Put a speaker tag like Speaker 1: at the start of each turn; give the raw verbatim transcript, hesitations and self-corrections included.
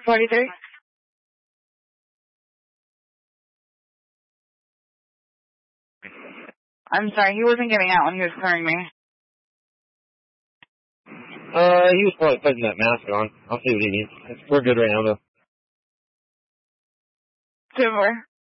Speaker 1: forty-three. I'm sorry, he wasn't getting out when he was clearing me.
Speaker 2: Uh, he was probably putting that mask on. I'll see what he needs. We're good right now, though.
Speaker 1: Two more.